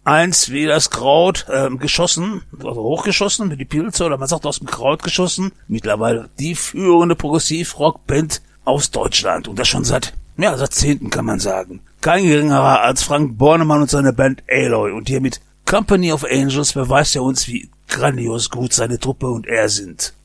Einst wie das Kraut geschossen, also hochgeschossen wie die Pilze, oder man sagt aus dem Kraut geschossen. Mittlerweile die führende Progressiv-Rock-Band aus Deutschland. Und das schon seit Jahrzehnten, kann man sagen. Kein geringerer als Frank Bornemann und seine Band Aloy. Und hier mit Company of Angels beweist er uns, wie grandios gut seine Truppe und er sind.